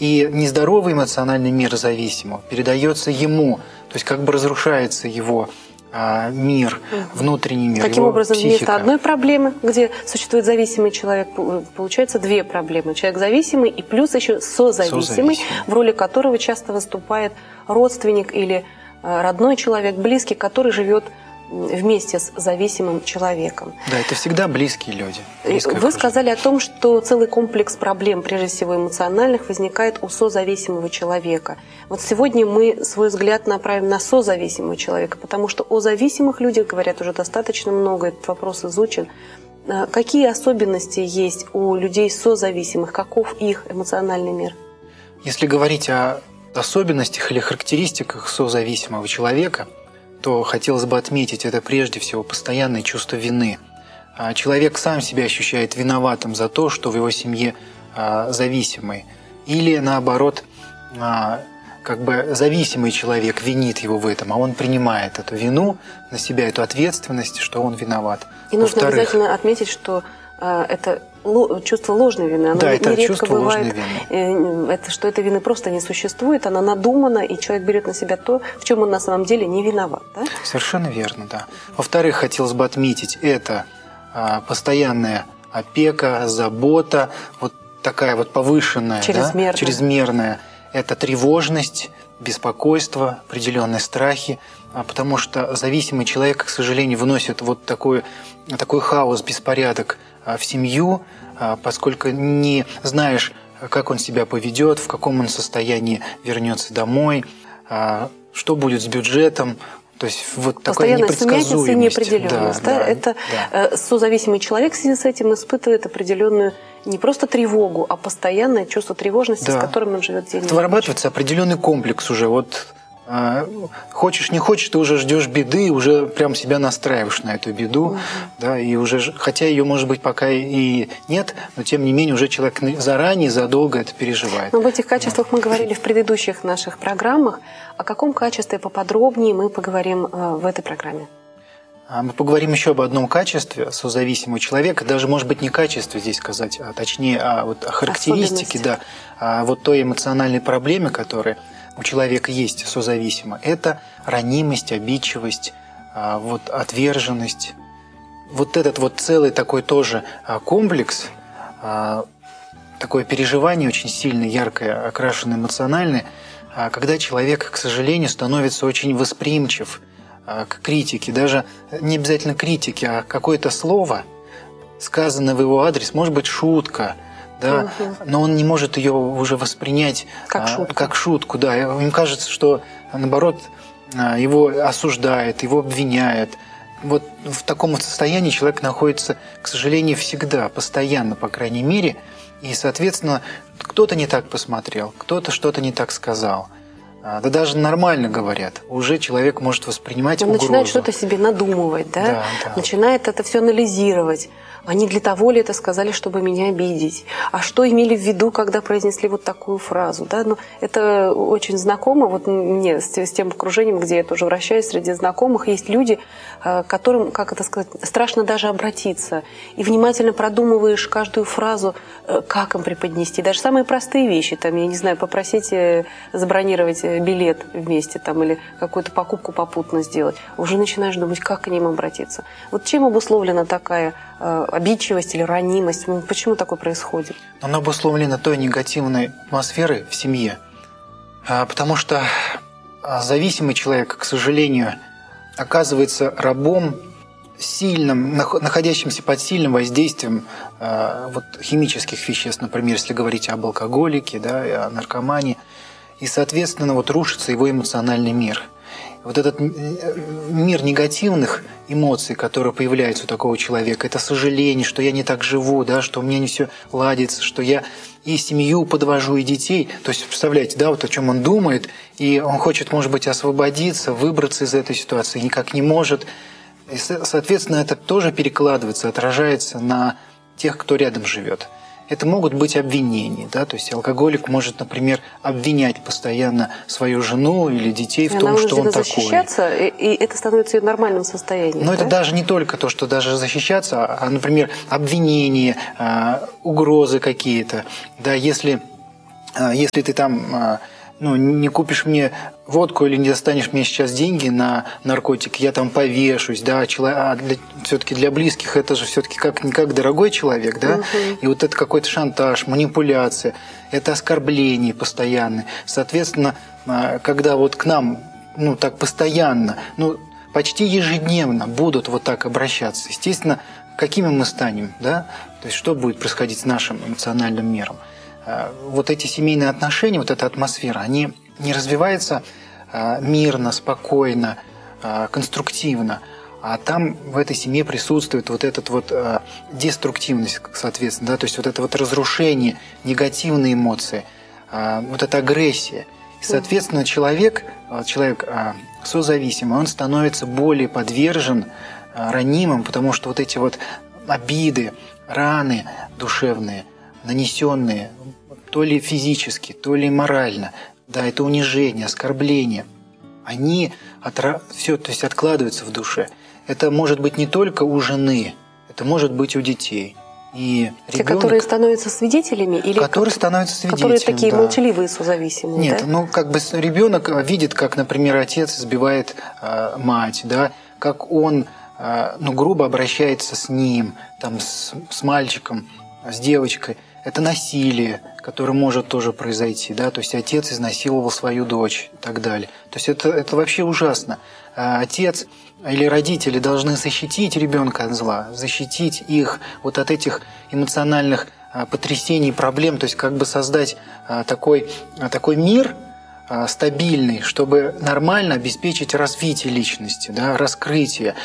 И нездоровый эмоциональный мир зависимого передается ему, то есть как бы разрушается его мир, внутренний мир. Таким образом, вместо одной проблемы, где существует зависимый человек, получается две проблемы. Человек зависимый и плюс еще созависимый, в роли которого часто выступает родственник или родной человек, близкий, который живет вместе с зависимым человеком. Да, это всегда близкие люди. Вы сказали о том, что целый комплекс проблем, прежде всего эмоциональных, возникает у созависимого человека. Вот сегодня мы свой взгляд направим на созависимого человека, потому что о зависимых людях говорят уже достаточно много, этот вопрос изучен. Какие особенности есть у людей созависимых? Каков их эмоциональный мир? Если говорить о особенностях или характеристиках созависимого человека, то хотелось бы отметить, это прежде всего постоянное чувство вины. Человек сам себя ощущает виноватым за то, что в его семье зависимый. Или наоборот, как бы зависимый человек винит его в этом, а он принимает эту вину на себя, эту ответственность, что он виноват. И нужно обязательно отметить, что это чувство ложной вины. Оно да, это нередко чувство бывает, ложной вины. Что этой вины просто не существует, она надумана, и человек берет на себя то, в чем он на самом деле не виноват. Да? Совершенно верно, да. Во-вторых, хотелось бы отметить, это постоянная опека, забота, вот такая вот повышенная, чрезмерная. Это тревожность, беспокойство, определенные страхи, потому что зависимый человек, к сожалению, выносит вот такой хаос, беспорядок в семью, поскольку не знаешь, как он себя поведет, в каком он состоянии вернется домой, что будет с бюджетом. То есть вот такая непредсказуемость. И неопределенность. Это созависимый человек в связи с этим испытывает определенную не просто тревогу, а постоянное чувство тревожности, с которым он живет день. Это вырабатывается определенный комплекс уже. Вот хочешь, не хочешь, ты уже ждешь беды, уже прям себя настраиваешь на эту беду, да, и уже, хотя ее, может быть, пока и нет, но тем не менее уже человек заранее, задолго это переживает. Но об этих качествах мы говорили в предыдущих наших программах. О каком качестве поподробнее мы поговорим в этой программе? Мы поговорим еще об одном качестве созависимого человека, даже, может быть, не качестве здесь сказать, а точнее о характеристике, вот той эмоциональной проблеме, которая у человека есть созависимо. Это ранимость, обидчивость, вот отверженность. Вот этот вот целый такой тоже комплекс, такое переживание очень сильное, яркое, окрашенное эмоциональное, когда человек, к сожалению, становится очень восприимчив к критике, даже не обязательно критике, а какое-то слово, сказанное в его адрес, может быть, шутка, да, но он не может ее уже воспринять как шутку. Да. Им кажется, что, наоборот, его осуждают, его обвиняют. Вот в таком состоянии человек находится, к сожалению, всегда, постоянно, по крайней мере, и, соответственно, кто-то не так посмотрел, кто-то что-то не так сказал. Да даже нормально говорят, уже человек может воспринимать угрозу. Он начинает что-то себе надумывать, начинает это все анализировать. Они для того ли это сказали, чтобы меня обидеть? А что имели в виду, когда произнесли вот такую фразу? Да? Ну, это очень знакомо. Вот мне с тем окружением, где я тоже вращаюсь, среди знакомых, есть люди, которым, как это сказать, страшно даже обратиться. И внимательно продумываешь каждую фразу, как им преподнести. Даже самые простые вещи, там, я не знаю, попросить забронировать билет вместе там, или какую-то покупку попутно сделать. Уже начинаешь думать, как к ним обратиться. Вот чем обусловлена такая обидчивость или ранимость? Почему такое происходит? Оно обусловлено той негативной атмосферой в семье, потому что зависимый человек, к сожалению, оказывается рабом сильным, находящимся под сильным воздействием вот, химических веществ, например, если говорить об алкоголике, о наркомании, и, соответственно, вот рушится его эмоциональный мир. Вот этот мир негативных эмоций, которые появляются у такого человека, это сожаление, что я не так живу, что у меня не все ладится, что я и семью подвожу, и детей. То есть, представляете, вот о чем он думает, и он хочет, может быть, освободиться, выбраться из этой ситуации, никак не может. И, соответственно, это тоже перекладывается, отражается на тех, кто рядом живет. Это могут быть обвинения, то есть алкоголик может, например, обвинять постоянно свою жену или детей в том, что он такой. Защищаться, и это становится ее нормальным состоянием. Но это даже не только то, что даже защищаться, а, например, обвинения, угрозы какие-то. Если если ты там не купишь мне водку или не достанешь мне сейчас деньги на наркотики, я там повешусь, да, все-таки для близких это же все-таки как-никак дорогой человек, да, и вот это какой-то шантаж, манипуляция, это оскорбление постоянное. Соответственно, когда вот к нам, так постоянно, почти ежедневно будут вот так обращаться, естественно, какими мы станем, да, то есть что будет происходить с нашим эмоциональным миром. Вот эти семейные отношения, вот эта атмосфера, они не развиваются мирно, спокойно, конструктивно, а там в этой семье присутствует вот эта вот деструктивность, соответственно, да, то есть вот это вот разрушение, негативные эмоции, вот эта агрессия. И, соответственно, человек созависимый, он становится более подвержен, ранимым, потому что вот эти вот обиды, раны душевные, нанесенные то ли физически, то ли морально, да, это унижение, оскорбление, они все, то есть откладываются в душе. Это может быть не только у жены, это может быть у детей. И те, которые становятся свидетелями, или которые становятся свидетелями, которые такие молчаливые созависимые? Нет, да? Ребенок видит, как, например, отец избивает мать, да, как он грубо обращается с ним, там, с мальчиком, с девочкой. Это насилие, которое может тоже произойти, да, то есть отец изнасиловал свою дочь и так далее. То есть это вообще ужасно. Отец или родители должны защитить ребенка от зла, защитить их вот от этих эмоциональных потрясений, проблем, то есть как бы создать такой мир стабильный, чтобы нормально обеспечить развитие личности, да, раскрытие,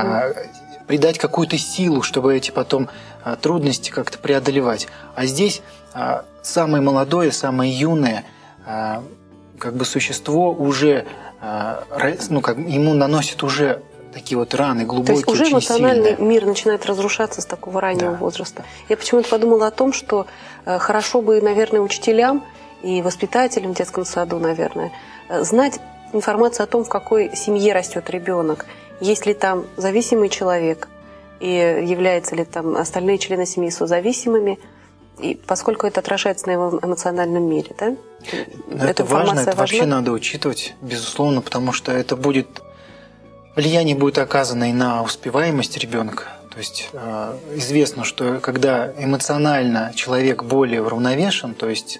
придать какую-то силу, чтобы эти потом трудности как-то преодолевать. А здесь самое молодое, самое юное существо уже ему наносит уже такие вот раны глубокие, очень сильные. То есть уже эмоциональный мир начинает разрушаться с такого раннего возраста. Я почему-то подумала о том, что хорошо бы, наверное, учителям и воспитателям в детском саду, наверное, знать информацию о том, в какой семье растет ребенок. Есть ли там зависимый человек, и являются ли там остальные члены семьи созависимыми, и поскольку это отражается на его эмоциональном мире, да? Это важно, это вообще надо учитывать, безусловно, потому что это влияние будет оказано и на успеваемость ребенка. То есть известно, что когда эмоционально человек более уравновешен, то есть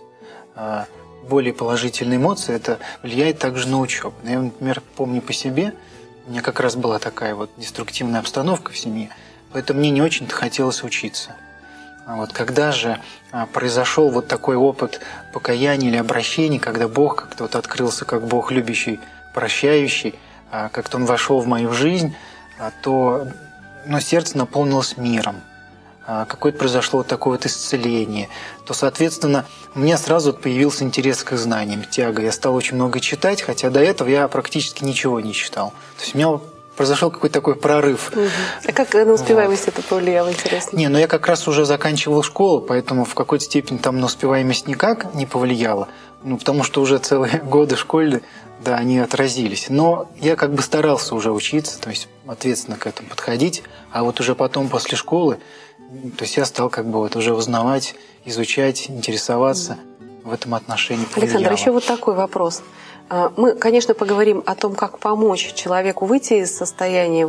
более положительные эмоции, это влияет также на учебу. Я, например, помню по себе, у меня как раз была такая вот деструктивная обстановка в семье, поэтому мне не очень-то хотелось учиться. Когда же произошел вот такой опыт покаяния или обращения, когда Бог как-то вот открылся как Бог любящий, прощающий, как-то Он вошел в мою жизнь, то сердце наполнилось миром. Какое-то произошло вот такое вот исцеление, то, соответственно, у меня сразу появился интерес к знаниям, тяга. Я стал очень много читать, хотя до этого я практически ничего не читал. То есть у меня произошел какой-то такой прорыв. А как на успеваемость это повлияло, интересно? Я как раз уже заканчивал школу, поэтому в какой-то степени там на успеваемость никак не повлияло, потому что уже целые годы школьные, да, они отразились. Но я старался уже учиться, то есть ответственно к этому подходить, а вот уже потом после школы, то есть я стал уже узнавать, изучать, интересоваться в этом отношении. Александр, еще вот такой вопрос. Мы, конечно, поговорим о том, как помочь человеку выйти из состояния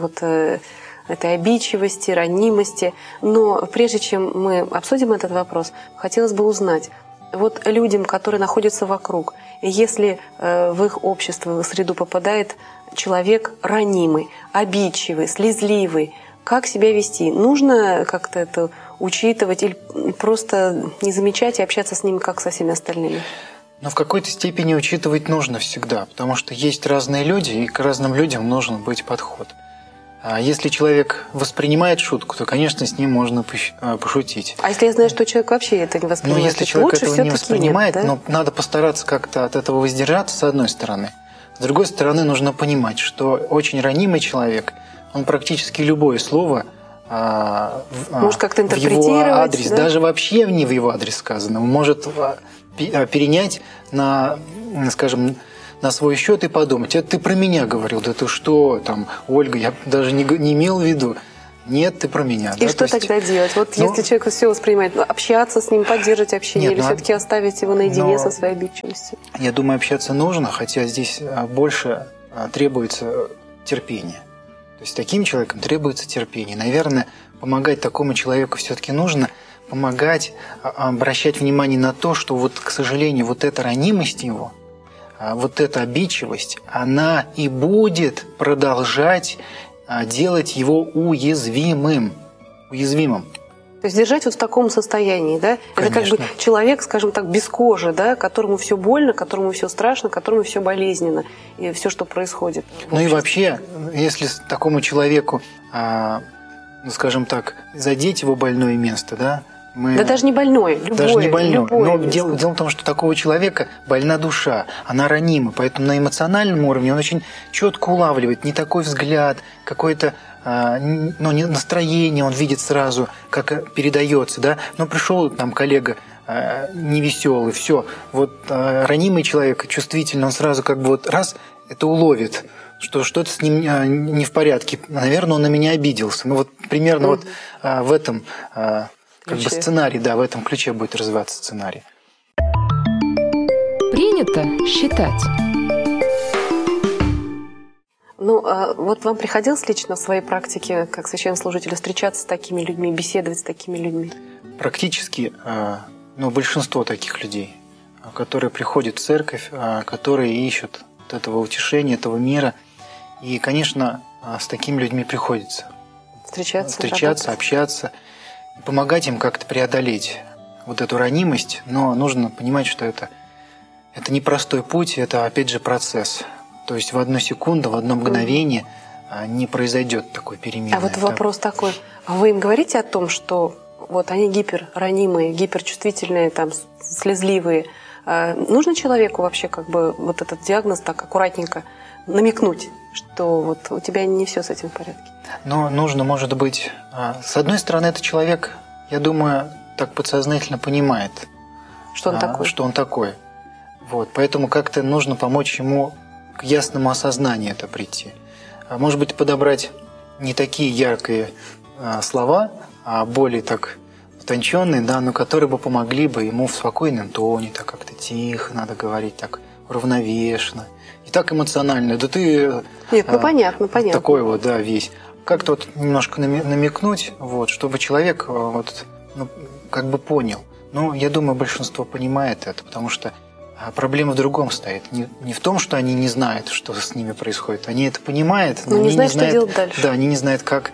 этой обидчивости, ранимости, но прежде чем мы обсудим этот вопрос, хотелось бы узнать, вот людям, которые находятся вокруг, если в их общество, в их среду попадает человек ранимый, обидчивый, слезливый, как себя вести? Нужно как-то это учитывать или просто не замечать и общаться с ними, как со всеми остальными? Но в какой-то степени учитывать нужно всегда, потому что есть разные люди, и к разным людям нужен быть подход. А если человек воспринимает шутку, то, конечно, с ним можно пошутить. А если я знаю, что человек вообще это не воспринимает? Если человек этого не воспринимает, но надо постараться как-то от этого воздержаться, с одной стороны. С другой стороны, нужно понимать, что очень ранимый человек, он практически любое слово может как-то интерпретировать, в его адрес, да? Даже вообще не в его адрес сказано, он может перенять на, скажем, на свой счет и подумать: это ты про меня говорил, да ты что, там, Ольга, я даже не имел в виду. Нет, ты про меня. И что тогда делать? Вот если человек все воспринимает, общаться с ним, поддерживать общение, или все-таки оставить его наедине со своей обидчивостью? Я думаю, общаться нужно, хотя здесь больше требуется терпение. То есть таким человеком требуется терпение. Наверное, помогать такому человеку все-таки нужно, помогать, обращать внимание на то, что вот, к сожалению, вот эта ранимость его, вот эта обидчивость, она и будет продолжать делать его уязвимым. То есть держать вот в таком состоянии, да? Конечно. Это как бы человек, скажем так, без кожи, да, которому все больно, которому все страшно, которому все болезненно, и все, что происходит. Ну и вообще, если такому человеку, скажем так, задеть его больное место, да? Да даже не больное, любое. Даже не больное. Но дело в том, что у такого человека больна душа, она ранима, поэтому на эмоциональном уровне он очень четко улавливает не такой взгляд, какое-то настроение, он видит сразу, как передается, да. Но пришел там коллега невеселый, все, вот ранимый человек, чувствительный, он сразу как бы вот раз это уловит, что что-то с ним не в порядке, наверное, он на меня обиделся. Ну вот примерно вот в этом как бы сценарий, да, в этом ключе будет развиваться сценарий. Принято считать. Ну, вот вам приходилось лично в своей практике, как священнослужителю, встречаться с такими людьми, беседовать с такими людьми? Практически, большинство таких людей, которые приходят в церковь, которые ищут вот этого утешения, этого мира. И, конечно, с такими людьми приходится встречаться, общаться. Помогать им как-то преодолеть вот эту ранимость, но нужно понимать, что это непростой путь, это, опять же, процесс. То есть в одну секунду, в одно мгновение не произойдет такой перемены. А вот вопрос такой, а вы им говорите о том, что вот они гиперранимые, гиперчувствительные, там, слезливые, нужно человеку вообще как бы вот этот диагноз так аккуратненько намекнуть, что вот у тебя не все с этим в порядке? Но нужно, может быть, с одной стороны, этот человек, я думаю, так подсознательно понимает, что он такой. Вот, поэтому как-то нужно помочь ему к ясному осознанию это прийти. Может быть, подобрать не такие яркие слова, а более так утонченные, да, но которые бы помогли бы ему в спокойном тоне, так как-то тихо надо говорить, так уравновешенно. И так эмоционально. Да ты... Нет, понятно. Такой вот, да, весь. Как-то вот немножко намекнуть, вот, чтобы человек вот, как бы понял. Но я думаю, большинство понимает это, потому что проблема в другом стоит. Не в том, что они не знают, что с ними происходит. Они это понимают, но они не знают, что делать дальше. Да, они не знают, как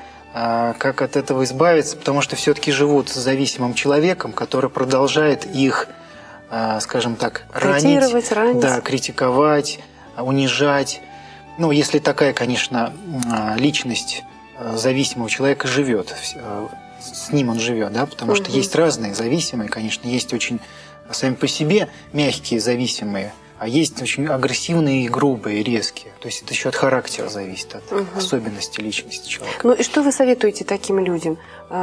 от этого избавиться, потому что все-таки живут с зависимым человеком, который продолжает их, скажем так, ранить, да, критиковать, унижать. Ну, если такая, конечно, личность зависимого человека живет, с ним он живет, да, потому что есть разные зависимые, конечно, есть очень сами по себе мягкие зависимые, а есть очень агрессивные и грубые, резкие. То есть это еще от характера зависит, от особенностей личности человека. Ну и что вы советуете таким людям?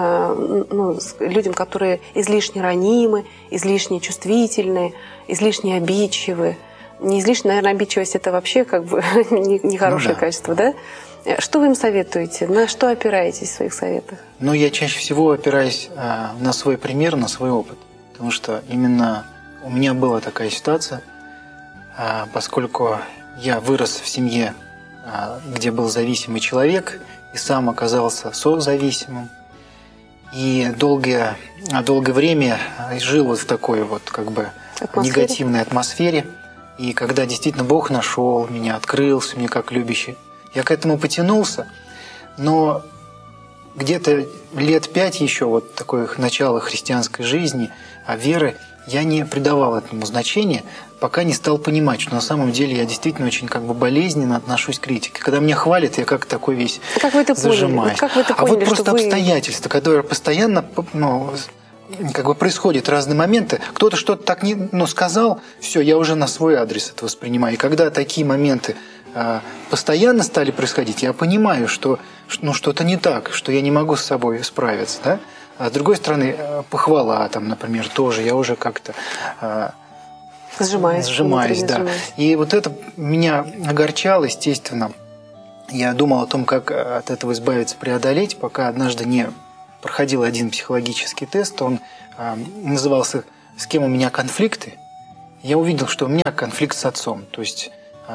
Людям, которые излишне ранимы, излишне чувствительны, излишне обидчивы. Не излишне, наверное, обидчивость – это вообще как бы нехорошее качество, да? Что вы им советуете? На что опираетесь в своих советах? Ну, я чаще всего опираюсь на свой пример, на свой опыт. Потому что именно у меня была такая ситуация, поскольку я вырос в семье, где был зависимый человек, и сам оказался созависимым. И долгое время жил вот в такой вот как бы негативной атмосфере. И когда действительно Бог нашел меня, открылся мне как любящий, я к этому потянулся, но где-то лет 5 еще вот такое начало христианской жизни, веры, я не придавал этому значения, пока не стал понимать, что на самом деле я действительно очень как бы болезненно отношусь к критике. Когда меня хвалят, я как такой весь зажимаюсь. А вот просто обстоятельства, которые постоянно как бы происходят разные моменты. Кто-то что-то так сказал, все, я уже на свой адрес это воспринимаю. И когда такие моменты постоянно стали происходить, я понимаю, что что-то не так, что я не могу с собой справиться, да? А с другой стороны, похвала, там, например, тоже, я уже как-то сжимаюсь, да. И вот это меня огорчало, естественно. я думал о том, как от этого избавиться, преодолеть, пока однажды не проходил один психологический тест. Он назывался «С кем у меня конфликты?». Я увидел, что у меня конфликт с отцом, то есть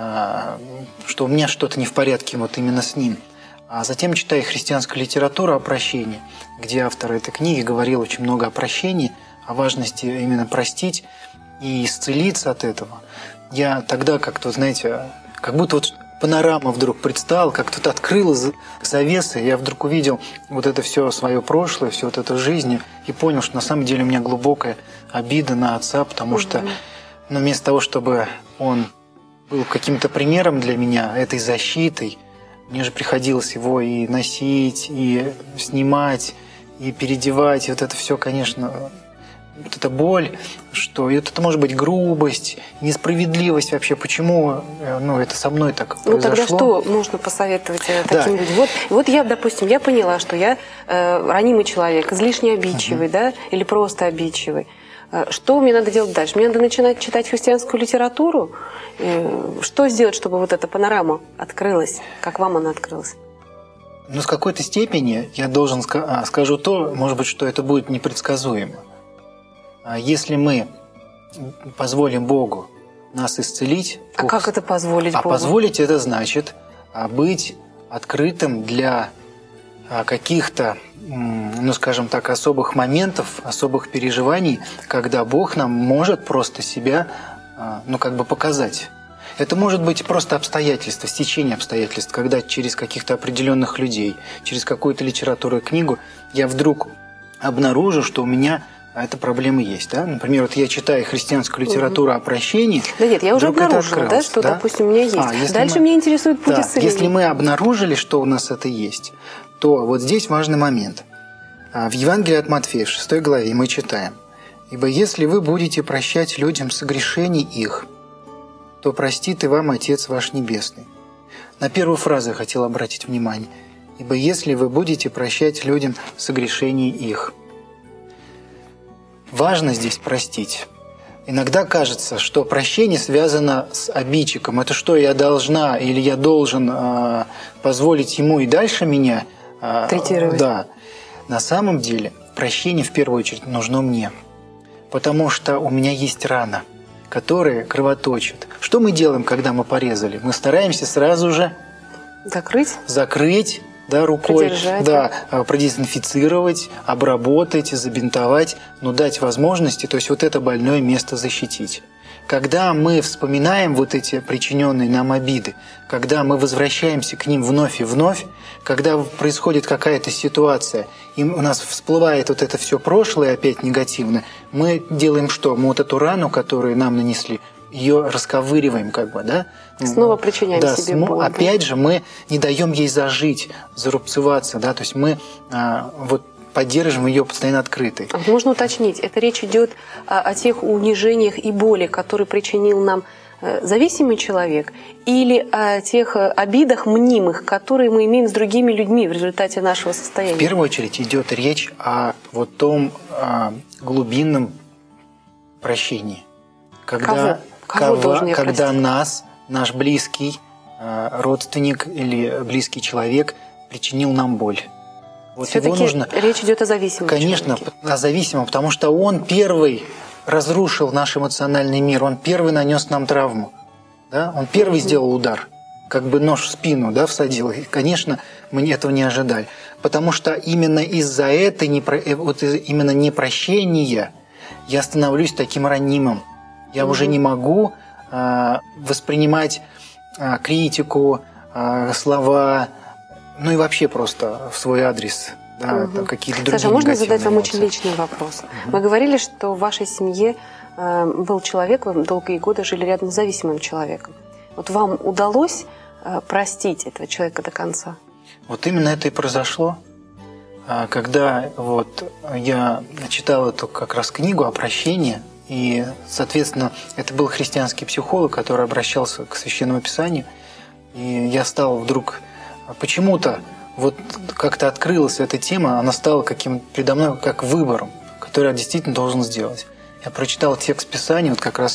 что у меня что-то не в порядке вот именно с ним. А затем, читая христианскую литературу о прощении, где автор этой книги говорил очень много о прощении, о важности именно простить и исцелиться от этого, я тогда как-то, знаете, как будто вот панорама вдруг предстала, как тут открыла завесы, я вдруг увидел вот это все свое прошлое, всю вот эту жизнь, и понял, что на самом деле у меня глубокая обида на отца, потому что вместо того, чтобы он был каким-то примером для меня, этой защитой, мне же приходилось его и носить, и снимать, и переодевать, и вот это все, конечно, вот эта боль, что и вот это может быть грубость, несправедливость вообще, почему это со мной так произошло. Тогда что можно посоветовать таким людям? Вот я, допустим, я поняла, что я ранимый человек, излишне обидчивый, да, или просто обидчивый. Что мне надо делать дальше? Мне надо начинать читать христианскую литературу? Что сделать, чтобы вот эта панорама открылась? Как вам она открылась? С какой-то степени я должен скажу то, может быть, что это будет непредсказуемо. Если мы позволим Богу нас исцелить... А как это позволить Богу? Позволить это значит быть открытым для каких-то, скажем так, особых моментов, особых переживаний, когда Бог нам может просто себя, показать. Это может быть просто обстоятельства, стечение обстоятельств, когда через каких-то определенных людей, через какую-то литературу и книгу я вдруг обнаружу, что у меня эта проблема есть. Да? Например, вот я читаю христианскую литературу о прощении. Да нет, я уже обнаружила, да, что, допустим, у меня есть. Дальше меня интересует путь исцеления. Если мы обнаружили, что у нас это есть, то вот здесь важный момент. В Евангелии от Матфея, в 6 главе, мы читаем: «Ибо если вы будете прощать людям согрешений их, то простит и вам Отец ваш Небесный». На первую фразу я хотел обратить внимание. «Ибо если вы будете прощать людям согрешений их». Важно здесь простить. Иногда кажется, что прощение связано с обидчиком. Это что, я должна или я должен позволить ему и дальше меня третировать? Да. На самом деле прощение в первую очередь нужно мне. Потому что у меня есть рана, которая кровоточит. Что мы делаем, когда мы порезали? Мы стараемся сразу же закрыть, да, рукой, продезинфицировать, обработать, забинтовать, но дать возможности, то есть вот это больное место защитить. Когда мы вспоминаем вот эти причиненные нам обиды, когда мы возвращаемся к ним вновь и вновь, когда происходит какая-то ситуация, и у нас всплывает вот это все прошлое опять негативно, мы делаем что? Мы вот эту рану, которую нам нанесли, ее расковыриваем, да? Снова причиняем себе боль. Опять же, мы не даем ей зажить, зарубцеваться, да? То есть мы поддерживаем ее постоянно открытой. Можно уточнить, это речь идет о тех унижениях и боли, которые причинил нам зависимый человек, или о тех обидах мнимых, которые мы имеем с другими людьми в результате нашего состояния? В первую очередь идет речь о вот том глубинном прощении. Когда наш близкий родственник или близкий человек причинил нам боль. Вот все-таки речь идет о зависимом человеке. Конечно, о зависимом, потому что он первый разрушил наш эмоциональный мир, он первый нанес нам травму. Да? Он первый сделал удар, как бы нож в спину, да, всадил. И, конечно, мы этого не ожидали. Потому что именно из-за этой именно непрощения я становлюсь таким ранимым. Я уже не могу воспринимать критику, слова, и вообще просто в свой адрес, да, какие-то другие. Саша, можно задать вам очень личный вопрос? Вы говорили, что в вашей семье был человек, вы долгие годы жили рядом с зависимым человеком. Вот вам удалось простить этого человека до конца? Вот именно это и произошло. Когда я читал эту как раз книгу о прощении, и, соответственно, это был христианский психолог, который обращался к Священному Писанию, и я стал вдруг почему-то как-то открылась эта тема, она стала передо мной как выбором, который я действительно должен сделать. Я прочитал текст Писания, как раз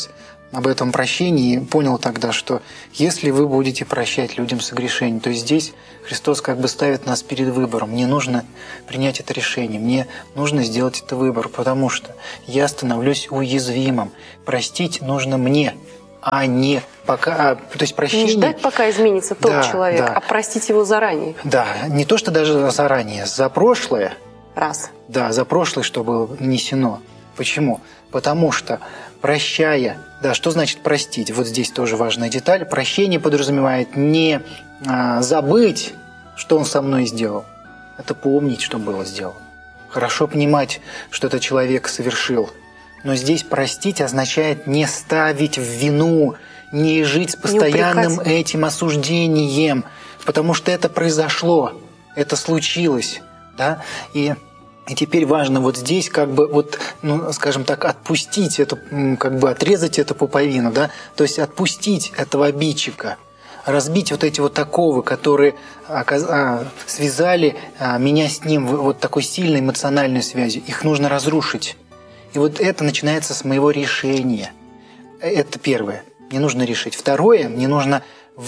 об этом прощении и понял тогда, что если вы будете прощать людям согрешения, то здесь Христос как бы ставит нас перед выбором. Мне нужно принять это решение, мне нужно сделать этот выбор, потому что я становлюсь уязвимым. Простить нужно мне, а не пока... То есть прощение... Не ждать, пока изменится тот человек, а простить его заранее. Да, не то, что даже заранее, за прошлое. Раз. Да, за прошлое, что было нанесено. Почему? Потому что прощая, да, что значит простить? Вот здесь тоже важная деталь. Прощение подразумевает не забыть, что он со мной сделал. Это помнить, что было сделано. Хорошо понимать, что этот человек совершил. Но здесь простить означает не ставить в вину, не жить с постоянным этим осуждением, потому что это произошло, это случилось, да, и теперь важно вот здесь как бы вот, ну, скажем так, отпустить эту, как бы отрезать эту пуповину, да, то есть отпустить этого обидчика, разбить вот эти вот оковы, которые связали меня с ним вот такой сильной эмоциональной связью, их нужно разрушить. И вот это начинается с моего решения. Это первое. Мне нужно решить. Второе, мне нужно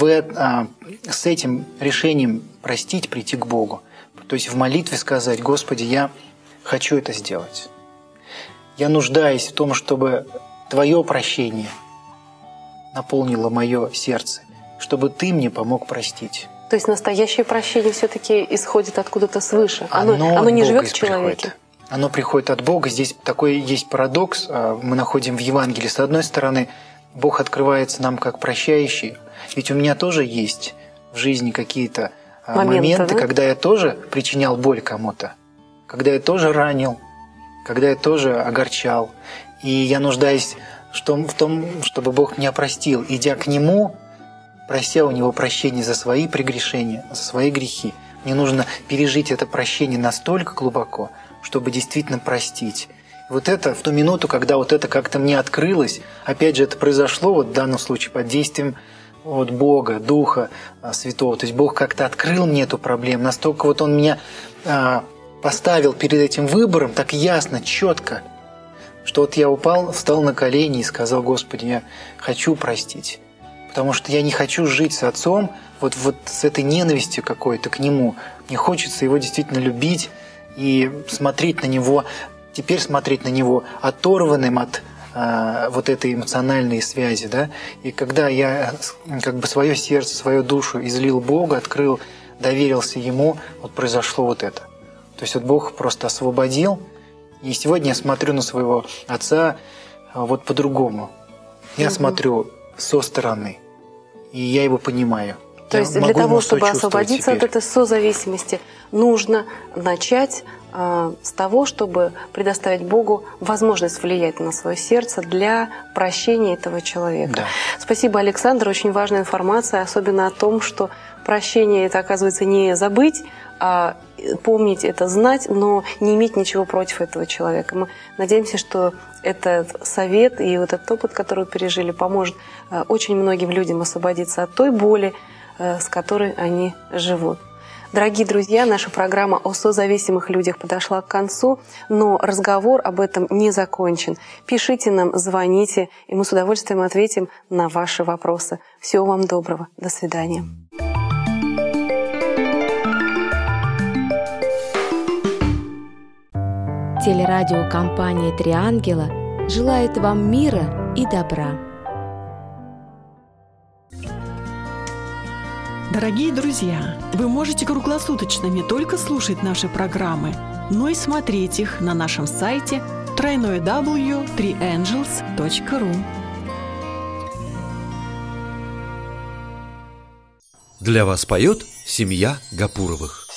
с этим решением простить, прийти к Богу. То есть в молитве сказать: Господи, я хочу это сделать. Я нуждаюсь в том, чтобы Твое прощение наполнило мое сердце, чтобы Ты мне помог простить. То есть настоящее прощение все-таки исходит откуда-то свыше. Оно не живет в человеке. Оно приходит от Бога. Здесь такой есть парадокс. Мы находим в Евангелии. С одной стороны, Бог открывается нам как прощающий. Ведь у меня тоже есть в жизни какие-то моменты, да? Когда я тоже причинял боль кому-то, когда я тоже ранил, когда я тоже огорчал. И я нуждаюсь в том, чтобы Бог меня простил. Идя к Нему, прося у Него прощения за свои прегрешения, за свои грехи. Мне нужно пережить это прощение настолько глубоко, чтобы действительно простить. Вот это в ту минуту, когда вот это как-то мне открылось, опять же, это произошло вот в данном случае под действием вот Бога, Духа Святого. То есть Бог как-то открыл мне эту проблему, настолько вот Он меня поставил перед этим выбором так ясно, четко, что вот я встал на колени и сказал: Господи, я хочу простить, потому что я не хочу жить с Отцом вот с этой ненавистью какой-то к Нему. Мне хочется Его действительно любить и смотреть на Него, теперь смотреть на Него оторванным от вот этой эмоциональной связи, да. И когда я как бы свое сердце, свою душу излил Богу, открыл, доверился Ему, вот произошло вот это. То есть вот Бог просто освободил. И сегодня я смотрю на своего отца вот по-другому. Я смотрю со стороны, и я его понимаю. То есть для того, чтобы освободиться от этой созависимости, нужно начать с того, чтобы предоставить Богу возможность влиять на свое сердце для прощения этого человека. Да. Спасибо, Александр. Очень важная информация, особенно о том, что прощение – это, оказывается, не забыть, а помнить это, знать, но не иметь ничего против этого человека. Мы надеемся, что этот совет и вот этот опыт, который вы пережили, поможет очень многим людям освободиться от той боли, с которой они живут. Дорогие друзья, наша программа о созависимых людях подошла к концу, но разговор об этом не закончен. Пишите нам, звоните, и мы с удовольствием ответим на ваши вопросы. Всего вам доброго. До свидания. Телерадиокомпания «Три ангела» желает вам мира и добра. Дорогие друзья, вы можете круглосуточно не только слушать наши программы, но и смотреть их на нашем сайте www.3angels.ru. Для вас поет семья Гапуровых.